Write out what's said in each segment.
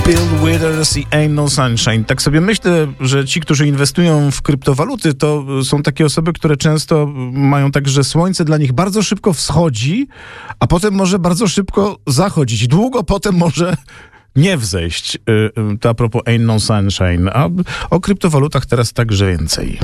Bill Withers i Ain't No Sunshine. Tak sobie myślę, że ci, którzy inwestują w kryptowaluty, to są takie osoby, które często mają tak, że słońce dla nich bardzo szybko wschodzi, a potem może bardzo szybko zachodzić. Długo potem może nie wzejść. To a propos Ain't No Sunshine. A o kryptowalutach teraz także więcej.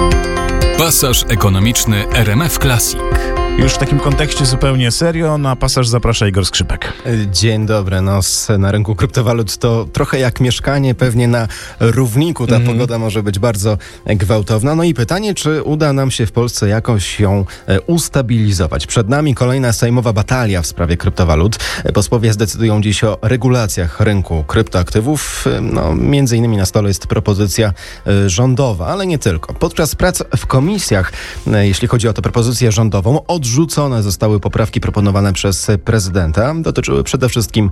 Pasaż ekonomiczny RMF Classic. Już w takim kontekście zupełnie serio, na pasaż zaprasza Igor Skrzypek. Dzień dobry. Na rynku kryptowalut to trochę jak mieszkanie, pewnie na równiku. Ta pogoda może być bardzo gwałtowna. No i pytanie, czy uda nam się w Polsce jakoś ją ustabilizować. Przed nami kolejna sejmowa batalia w sprawie kryptowalut. Posłowie zdecydują dziś o regulacjach rynku kryptoaktywów. Między innymi na stole jest propozycja rządowa, ale nie tylko. Podczas prac w komisjach, jeśli chodzi o tę propozycję rządową, odrzucone zostały poprawki proponowane przez prezydenta. Dotyczyły przede wszystkim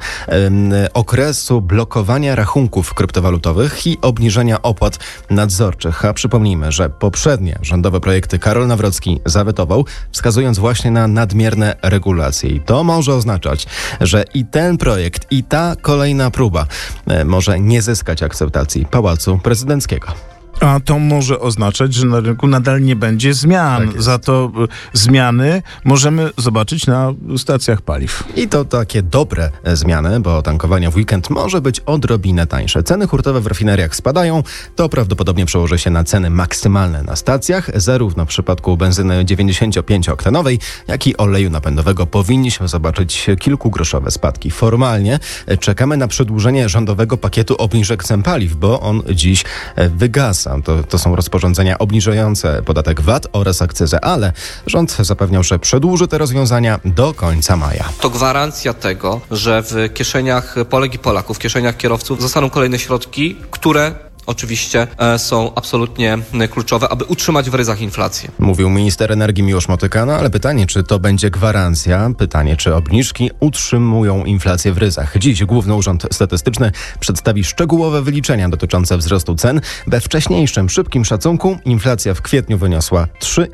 okresu blokowania rachunków kryptowalutowych i obniżenia opłat nadzorczych. A przypomnijmy, że poprzednie rządowe projekty Karol Nawrocki zawetował, wskazując właśnie na nadmierne regulacje. I to może oznaczać, że i ten projekt, i ta kolejna próba może nie zyskać akceptacji Pałacu Prezydenckiego. A to może oznaczać, że na rynku nadal nie będzie zmian. Tak, za to zmiany możemy zobaczyć na stacjach paliw. I to takie dobre zmiany, bo tankowanie w weekend może być odrobinę tańsze. Ceny hurtowe w rafineriach spadają. To prawdopodobnie przełoży się na ceny maksymalne na stacjach. Zarówno w przypadku benzyny 95-oktanowej, jak i oleju napędowego powinniśmy zobaczyć kilkugroszowe spadki. Formalnie czekamy na przedłużenie rządowego pakietu obniżek cen paliw, bo on dziś wygasa. To są rozporządzenia obniżające podatek VAT oraz akcyzę, ale rząd zapewniał, że przedłuży te rozwiązania do końca maja. To gwarancja tego, że w kieszeniach Polek i Polaków, w kieszeniach kierowców zostaną kolejne środki, które oczywiście są absolutnie kluczowe, aby utrzymać w ryzach inflację. Mówił minister energii Miłosz Motyka, ale pytanie, czy to będzie gwarancja? Pytanie, czy obniżki utrzymują inflację w ryzach? Dziś Główny Urząd Statystyczny przedstawi szczegółowe wyliczenia dotyczące wzrostu cen. We wcześniejszym, szybkim szacunku inflacja w kwietniu wyniosła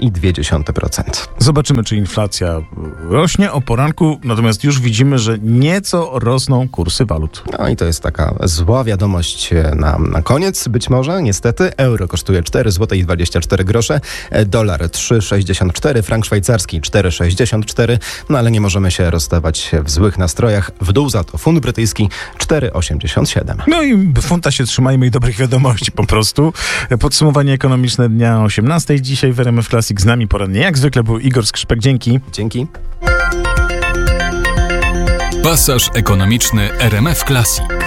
3,2%. Zobaczymy, czy inflacja rośnie o poranku, natomiast już widzimy, że nieco rosną kursy walut. No i to jest taka zła wiadomość na koniec. Być może, niestety, euro kosztuje 4,24 zł, dolar 3,64, frank szwajcarski 4,64, ale nie możemy się rozstawać w złych nastrojach. W dół za to funt brytyjski 4,87. No i funta się trzymajmy i dobrych wiadomości po prostu. Podsumowanie ekonomiczne dnia 18. Dzisiaj w RMF Classic z nami porannie. Jak zwykle był Igor Skrzypek. Dzięki. Dzięki. Pasaż ekonomiczny RMF Classic.